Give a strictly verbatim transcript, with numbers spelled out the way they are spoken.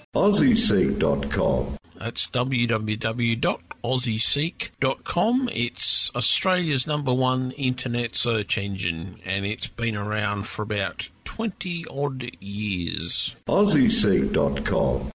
Aussie Seek dot com. That's w w w dot aussie seek dot com. It's Australia's number one internet search engine, and it's been around for about twenty odd years. Aussie Seek dot com.